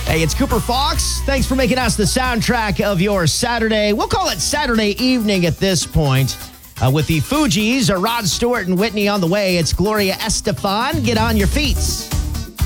Hey, it's Cooper Fox. Thanks for making us the soundtrack of your Saturday. We'll call it Saturday evening at this point. With the Fugees, Rod Stewart and Whitney on the way, it's Gloria Estefan. Get on your feet.